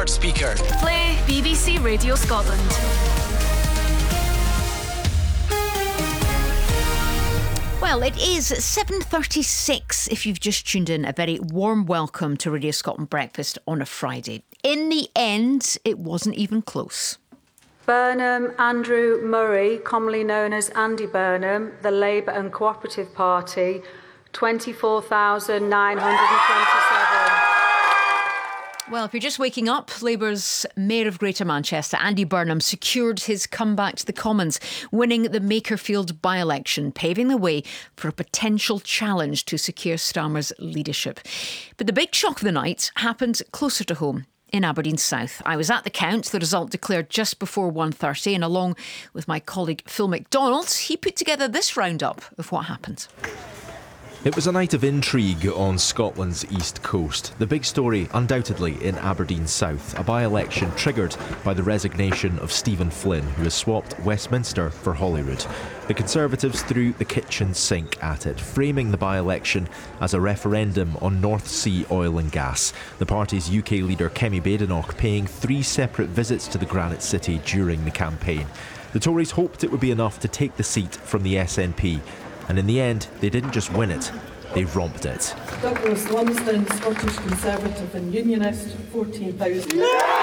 smart speaker. Play BBC Radio Scotland. Well, it is 7:36 if you've just tuned in. A very warm welcome to Radio Scotland Breakfast on a Friday. In the end, it wasn't even close. Burnham Andrew Murray, commonly known as Andy Burnham, the Labour and Cooperative Party, 24,927. Well, if you're just waking up, Labour's Mayor of Greater Manchester, Andy Burnham, secured his comeback to the Commons, winning the Makerfield by-election, paving the way for a potential challenge to Sir Keir Starmer's leadership. But the big shock of the night happened closer to home, in Aberdeen South. I was at the count, the result declared just before 1:30, and along with my colleague Phil McDonald, he put together this roundup of what happened. It was a night of intrigue on Scotland's east coast. The big story, undoubtedly, in Aberdeen South, a by-election triggered by the resignation of Stephen Flynn, who has swapped Westminster for Holyrood. The Conservatives threw the kitchen sink at it, framing the by-election as a referendum on North Sea oil and gas. The party's UK leader Kemi Badenoch paying 3 separate visits to the Granite City during the campaign. The Tories hoped it would be enough to take the seat from the SNP. And in the end, they didn't just win it, they romped it. Douglas Lumsden, Scottish Conservative and Unionist, 14,000.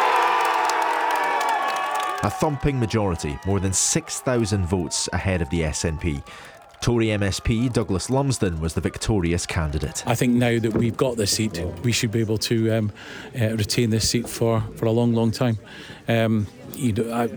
A thumping majority, more than 6,000 votes ahead of the SNP. Tory MSP Douglas Lumsden was the victorious candidate. I think now that we've got this seat, we should be able to retain this seat for a long, long time. We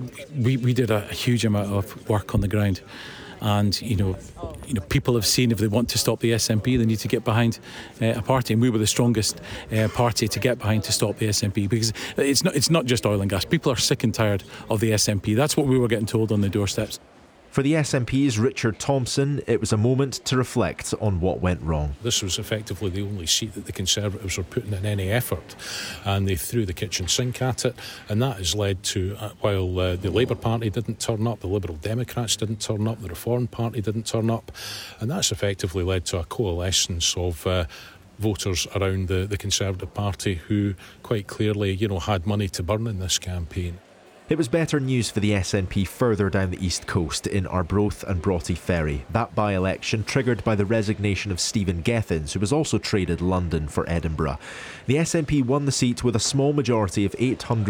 did a huge amount of work on the ground. And people have seen if they want to stop the SNP, they need to get behind a party, and we were the strongest party to get behind to stop the SNP, because it's not just oil and gas. People are sick and tired of the SNP. That's what we were getting told on the doorsteps. For the SNP's Richard Thompson, it was a moment to reflect on what went wrong. This was effectively the only seat that the Conservatives were putting in any effort, and they threw the kitchen sink at it, and that has led to, while the Labour Party didn't turn up, the Liberal Democrats didn't turn up, the Reform Party didn't turn up, and that's effectively led to a coalescence of voters around the Conservative Party who quite clearly, had money to burn in this campaign. It was better news for the SNP further down the east coast in Arbroath and Broughty Ferry. That by-election triggered by the resignation of Stephen Gethins, who was also traded London for Edinburgh. The SNP won the seat with a small majority of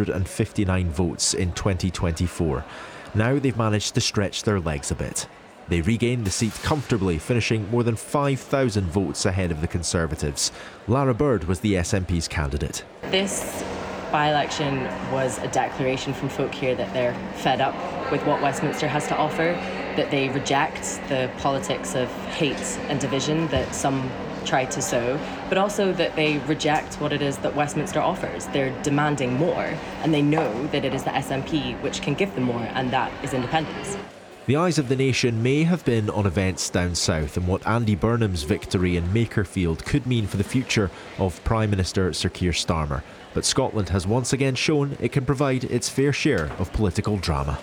859 votes in 2024. Now they've managed to stretch their legs a bit. They regained the seat comfortably, finishing more than 5,000 votes ahead of the Conservatives. Lara Bird was the SNP's candidate. This by-election was a declaration from folk here that they're fed up with what Westminster has to offer, that they reject the politics of hate and division that some try to sow, but also that they reject what it is that Westminster offers. They're demanding more, and they know that it is the SNP which can give them more, and that is independence. The eyes of the nation may have been on events down south and what Andy Burnham's victory in Makerfield could mean for the future of Prime Minister Sir Keir Starmer. But Scotland has once again shown it can provide its fair share of political drama.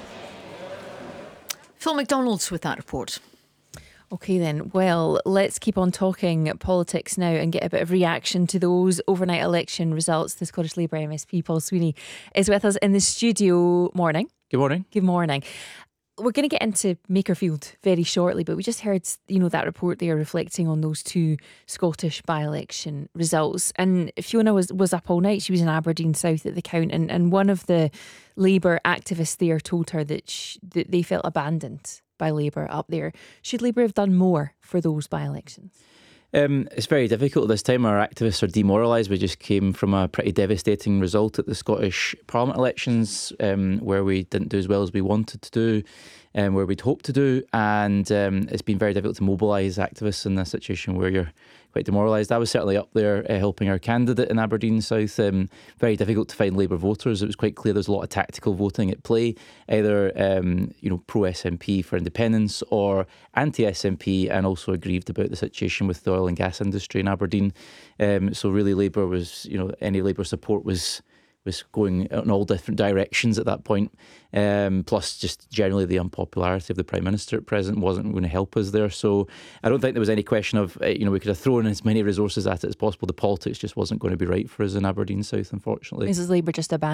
Phil McDonald with that report. OK then, well, let's keep on talking politics now and get a bit of reaction to those overnight election results. The Scottish Labour MSP Paul Sweeney is with us in the studio. Morning. Good morning. Good morning. We're going to get into Makerfield very shortly, but we just heard, that report there reflecting on those 2 Scottish by-election results. And Fiona was up all night. She was in Aberdeen South at the count, and one of the Labour activists there told her that they felt abandoned by Labour up there. Should Labour have done more for those by-elections? It's very difficult this time. Our activists are demoralised. We just came from a pretty devastating result at the Scottish Parliament elections, where we didn't do as well as we wanted to do, where we'd hoped to do, and it's been very difficult to mobilise activists in a situation where you're quite demoralised. I was certainly up there helping our candidate in Aberdeen South. Very difficult to find Labour voters. It was quite clear there's a lot of tactical voting at play, either pro-SNP for independence or anti-SNP, and also aggrieved about the situation with the oil and gas industry in Aberdeen. So really Labour was, any Labour support was going in all different directions at that point. Plus, just generally the unpopularity of the Prime Minister at present wasn't going to help us there. So I don't think there was any question of, we could have thrown as many resources at it as possible. The politics just wasn't going to be right for us in Aberdeen South, unfortunately. Is Labour just abandoned